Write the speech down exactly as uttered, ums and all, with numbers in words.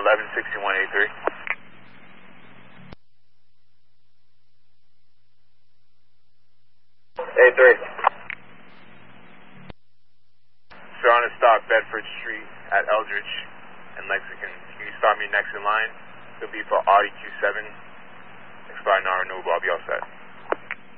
eleven sixty-one eighty-three. eighty-three. Sir, on a stop, Bedford Street at Eldridge and Lexington. Can you stop me next in line? It'll be for Audi Q seven. Expired non-renewable. I'll be all set.